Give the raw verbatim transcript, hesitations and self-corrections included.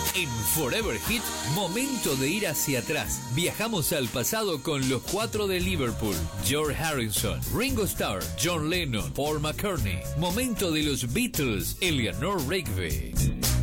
En Forever Hit, momento de ir hacia atrás. Viajamos al pasado con los cuatro de Liverpool: George Harrison, Ringo Starr, John Lennon, Paul McCartney. Momento de los Beatles: Eleanor Rigby.